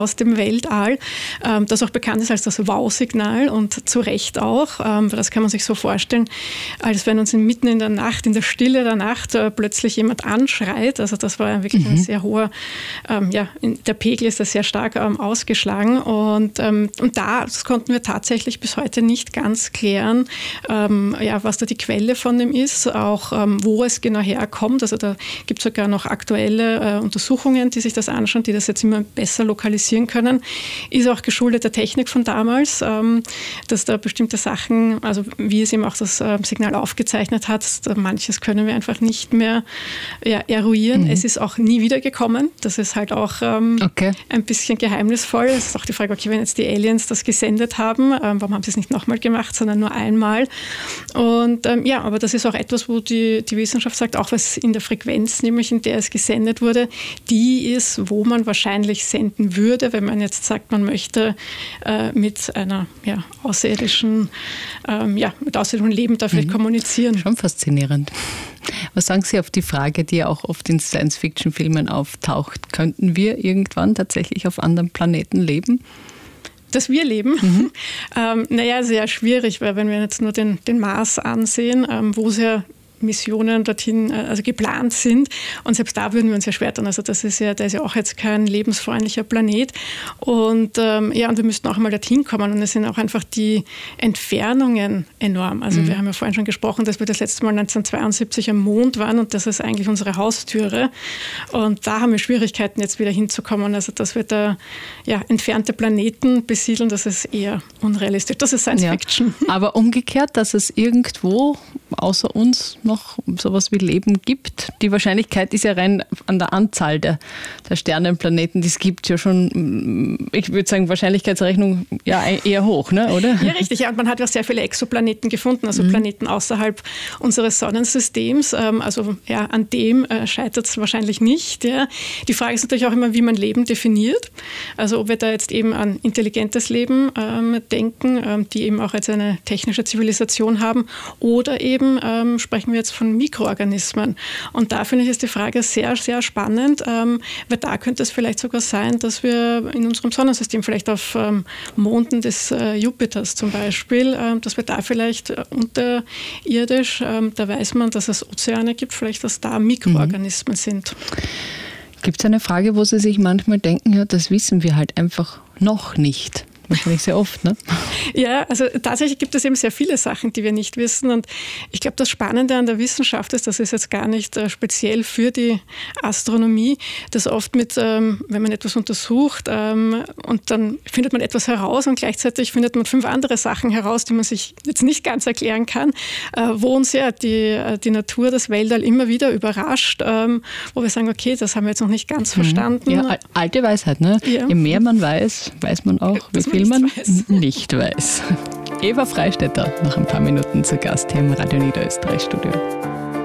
aus dem Weltall, das auch bekannt ist als das Wow-Signal und zu Recht auch. Das kann man sich so vorstellen, als wenn uns mitten in der Nacht, in der Stille der Nacht plötzlich jemand anschreit. Also das war wirklich ein sehr hoher, der Pegel ist da sehr stark ausgeschlagen und das konnten wir tatsächlich bis heute nicht ganz klären, was da die Quelle von dem ist, auch wo es genau herkommt. Also da gibt es sogar noch aktuelle Untersuchungen, die sich das anschauen, die das jetzt immer besser lokalisieren können, ist auch geschuldet der Technik von damals, dass da bestimmte Sachen, also wie es eben auch das Signal aufgezeichnet hat, manches können wir einfach nicht mehr eruieren. Es ist auch nie wiedergekommen. Das ist halt auch ein bisschen geheimnisvoll. Es ist auch die Frage, okay, wenn jetzt die Aliens das gesendet haben, warum haben sie es nicht nochmal gemacht, sondern nur einmal? Und aber das ist auch etwas, wo die Wissenschaft sagt, auch was in der Frequenz, nämlich in der es gesendet wurde, die ist, wo man wahrscheinlich senden würde, wenn man jetzt sagt, man möchte mit einer außerirdischen Leben da vielleicht kommunizieren. Schon faszinierend. Was sagen Sie auf die Frage, die ja auch oft in Science-Fiction-Filmen auftaucht? Könnten wir irgendwann tatsächlich auf anderen Planeten leben? Dass wir leben? Sehr schwierig, weil wenn wir jetzt nur den Mars ansehen, wo es ja Missionen dorthin geplant sind. Und selbst da würden wir uns ja schwer tun. Also das ist ja auch jetzt kein lebensfreundlicher Planet. Und und wir müssten auch mal dorthin kommen. Und es sind auch einfach die Entfernungen enorm. Also wir haben ja vorhin schon gesprochen, dass wir das letzte Mal 1972 am Mond waren und das ist eigentlich unsere Haustüre. Und da haben wir Schwierigkeiten, jetzt wieder hinzukommen. Also dass wir da entfernte Planeten besiedeln, das ist eher unrealistisch. Das ist Science Fiction. Aber umgekehrt, dass es irgendwo außer uns noch sowas wie Leben gibt. Die Wahrscheinlichkeit ist ja rein an der Anzahl der Sterne und Planeten, die es gibt, ja schon, ich würde sagen, Wahrscheinlichkeitsrechnung eher hoch, ne? Oder? Ja, richtig. Ja, und man hat ja sehr viele Exoplaneten gefunden, also Planeten außerhalb unseres Sonnensystems. An dem scheitert es wahrscheinlich nicht. Ja. Die Frage ist natürlich auch immer, wie man Leben definiert. Also ob wir da jetzt eben an intelligentes Leben denken, die eben auch als eine technische Zivilisation haben, oder eben sprechen wir jetzt von Mikroorganismen. Und da finde ich, ist die Frage sehr, sehr spannend, weil da könnte es vielleicht sogar sein, dass wir in unserem Sonnensystem vielleicht auf Monden des Jupiters zum Beispiel, dass wir da vielleicht unterirdisch, da weiß man, dass es Ozeane gibt, vielleicht, dass da Mikroorganismen sind. Gibt es eine Frage, wo Sie sich manchmal denken, ja, das wissen wir halt einfach noch nicht? Wahrscheinlich sehr oft, ne? Ja, also tatsächlich gibt es eben sehr viele Sachen, die wir nicht wissen. Und ich glaube, das Spannende an der Wissenschaft ist, das ist jetzt gar nicht speziell für die Astronomie, dass oft wenn man etwas untersucht und dann findet man etwas heraus und gleichzeitig findet man 5 andere Sachen heraus, die man sich jetzt nicht ganz erklären kann, wo uns ja die Natur, das Weltall immer wieder überrascht, wo wir sagen, okay, das haben wir jetzt noch nicht ganz verstanden. Ja, alte Weisheit, ne? Ja. Je mehr man weiß, weiß man auch, wie viel man nicht weiß. Eva Freistetter, noch ein paar Minuten zu Gast hier im Radio Niederösterreich Studio.